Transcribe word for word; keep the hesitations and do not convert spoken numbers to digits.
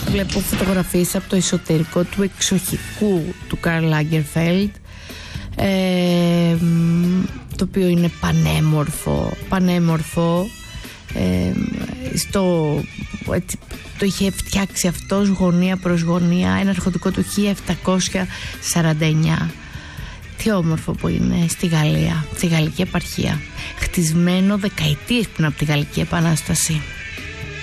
Βλέπω φωτογραφίες από το εσωτερικό του εξοχικού του Καρλ Λάγκερφελντ, ε, το οποίο είναι πανέμορφο, πανέμορφο. Ε, στο, έτσι, το είχε φτιάξει αυτός γωνία προς γωνία, ένα αρχοντικό του χίλια επτακόσια σαράντα εννιά. Τι όμορφο που είναι, στη Γαλλία, στη Γαλλική επαρχία, χτισμένο δεκαετίες πριν από τη Γαλλική Επανάσταση.